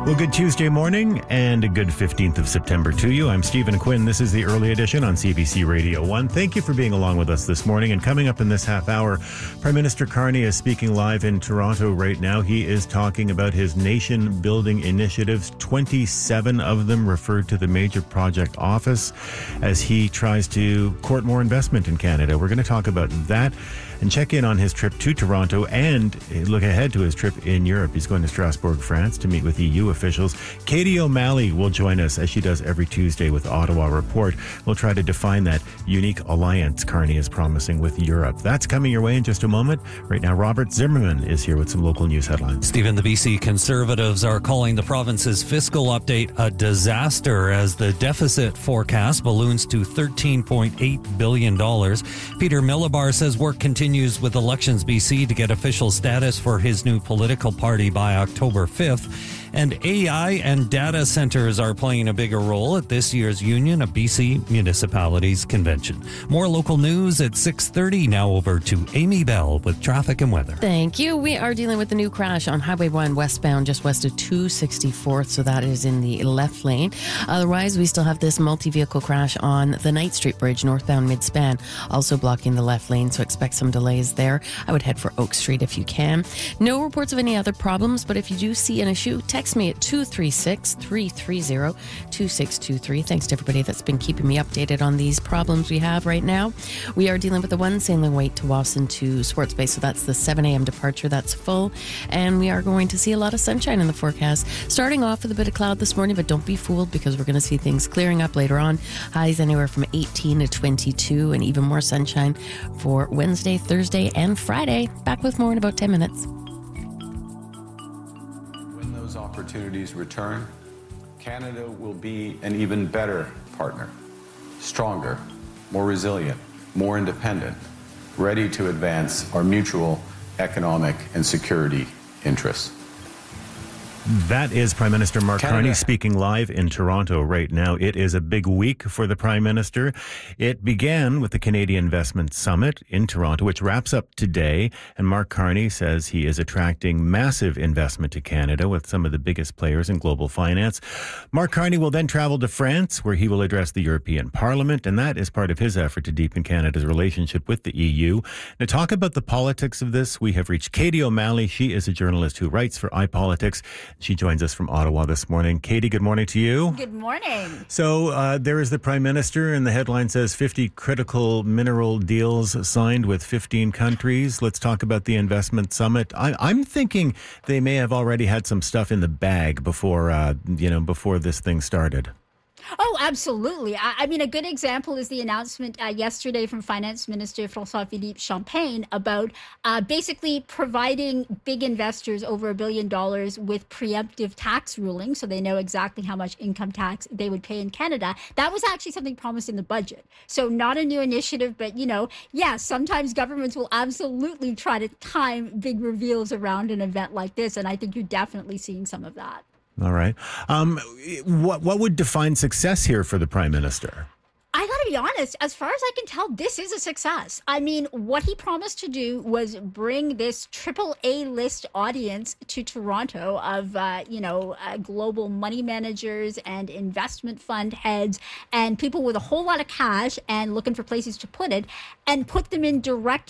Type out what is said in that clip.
Well, good Tuesday morning and a good 15th of September to you. I'm Stephen Quinn. This is the Early Edition on CBC Radio 1. Thank you for being along with us this morning. And coming up in this half hour, Prime Minister Carney is speaking live in Toronto right now. He is talking about his nation-building initiatives. 27 of them referred to the Major Project Office as he tries to court more investment in Canada. We're going to talk about that and check in on his trip to Toronto and look ahead to his trip in Europe. He's going to Strasbourg, France to meet with EU officials. Katie O'Malley will join us as she does every Tuesday with Ottawa Report. We'll try to define that unique alliance Carney is promising with Europe. That's coming your way in just a moment. Right now, Robert Zimmerman is here with some local news headlines. Stephen, the BC Conservatives are calling the province's fiscal update a disaster as the deficit forecast balloons to $13.8 billion. Peter Millibar says work continues with Elections BC to get official status for his new political party by October 5th. And AI and data centers are playing a bigger role at this year's Union of BC Municipalities Convention. More local news at 6:30. Now over to Amy Bell with traffic and weather. Thank you. We are dealing with a new crash on Highway 1 westbound just west of 264th, so that is in the left lane. Otherwise, we still have this multi-vehicle crash on the Knight Street Bridge northbound mid-span, also blocking the left lane, so expect some delays there. I would head for Oak Street if you can. No reports of any other problems, but if you do see an issue, text me at 236-330-2623. Thanks to everybody that's been keeping me updated on these problems we have right now. We are dealing with the one sailing wait to Wason to Swartz Bay, so that's the 7 a.m. departure. That's full, and we are going to see a lot of sunshine in the forecast. Starting off with a bit of cloud this morning, but don't be fooled because we're going to see things clearing up later on. Highs anywhere from 18 to 22, and even more sunshine for Wednesday, Thursday, and Friday. Back with more in about 10 minutes. Opportunities return, Canada will be an even better partner, stronger, more resilient, more independent, ready to advance our mutual economic and security interests. That is Prime Minister Mark Carney speaking live in Toronto right now. It is a big week for the Prime Minister. It began with the Canadian Investment Summit in Toronto, which wraps up today. And Mark Carney says he is attracting massive investment to Canada with some of the biggest players in global finance. Mark Carney will then travel to France, where he will address the European Parliament. And that is part of his effort to deepen Canada's relationship with the EU. To talk about the politics of this, we have reached Katie O'Malley. She is a journalist who writes for iPolitics. She joins us from Ottawa this morning. Katie, good morning to you. Good morning. So there is the Prime Minister, and the headline says 50 critical mineral deals signed with 15 countries. Let's talk about the investment summit. I'm thinking they may have already had some stuff in the bag before this thing started. Oh, absolutely. I mean, a good example is the announcement yesterday from Finance Minister François-Philippe Champagne about basically providing big investors over $1 billion with preemptive tax rulings so they know exactly how much income tax they would pay in Canada. That was actually something promised in the budget. So not a new initiative, but, sometimes governments will absolutely try to time big reveals around an event like this. And I think you're definitely seeing some of that. All right. What would define success here for the Prime Minister? I got to be honest, as far as I can tell, this is a success. I mean, what he promised to do was bring this AAA list audience to Toronto of, global money managers and investment fund heads and people with a whole lot of cash and looking for places to put it and put them in direct